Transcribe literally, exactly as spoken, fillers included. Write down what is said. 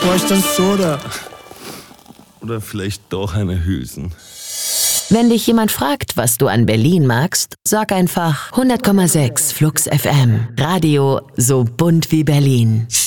War ich das so, oder? Oder vielleicht doch eine Hülsen. Wenn dich jemand fragt, was du an Berlin magst, sag einfach hundert Komma sechs Flux F M. Radio so bunt wie Berlin.